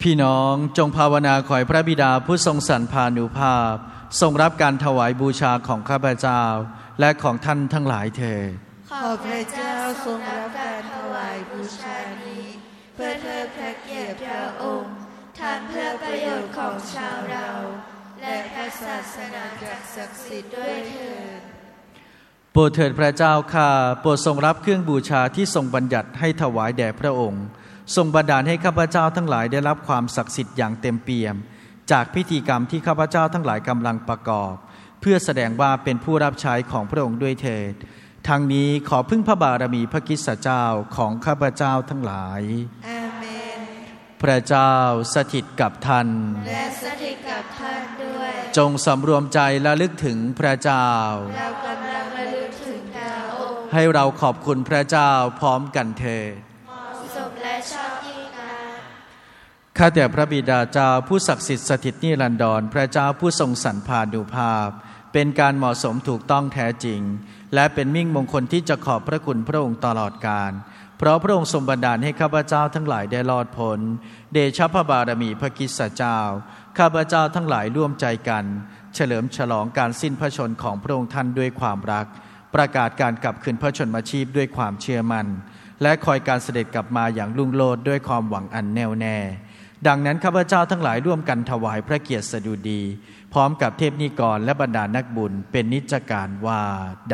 พี่น้องจงภาวนาขอให้พระบิดาผู้ทรงสรรพานุภาพทรงรับการถวายบูชาของข้าพเจ้าและของท่านทั้งหลายเถิดขอพระเจ้าทรงรับการถวายบูชานี้เพื่อเทิดพระเกียรติพระองค์ทั้งเพื่อประโยชน์ของชาวเราและพระศาสนาจักรศักดิ์สิทธิ์ด้วยเถิดโปรดเถิดพระเจ้าข้าโปรดทรงรับเครื่องบูชาที่ทรงบัญญัติให้ถวายแด่พระองค์ทรงบันดาลให้ข้าพเจ้าทั้งหลายได้รับความศักดิ์สิทธิ์อย่างเต็มเปี่ยมจากพิธีกรรมที่ข้าพเจ้าทั้งหลายกำลังประกอบเพื่อแสดงว่าเป็นผู้รับใช้ของพระองค์ด้วยเถิดทั้งนี้ขอพึ่งพระบารมีพระคริสตเจ้าของข้าพเจ้าทั้งหลายอาเมนพระเจ้าสถิตกับท่านและสถิตกับท่านด้วยจงสำรวมใจระลึกถึงพระเจ้าเรากำลังระลึกถึงพระองค์ให้เราขอบคุณพระเจ้าพร้อมกันเถิดข้าแต่พระบิดาเจ้าผู้ศักดิ์สิทธิ์สถิตนิรันดรพระเจ้าผู้ทรงสรรพานุภาพเป็นการเหมาะสมถูกต้องแท้จริงและเป็นมิ่งมงคลที่จะขอบพระคุณพระองค์ตลอดกาลเพราะพระองค์ทรงบันดาลให้ข้าพเจ้าทั้งหลายได้รอดพ้นเดชะพระบารมีพระคริสตเจ้าข้าพเจ้าทั้งหลายร่วมใจกันเฉลิมฉลองการสิ้นพระชนม์ของพระองค์ท่านด้วยความรักประกาศการกลับคืนพระชนมาชีพด้วยความเชื่อมั่นและคอยการเสด็จกลับมาอย่างรุ่งโรจน์ด้วยความหวังอันแน่วแน่ดังนั้นข้าพเจ้าทั้งหลายร่วมกันถวายพระเกียรติสดุดีพร้อมกับเทพนิกรและบรรดานักบุญเป็นนิจการว่า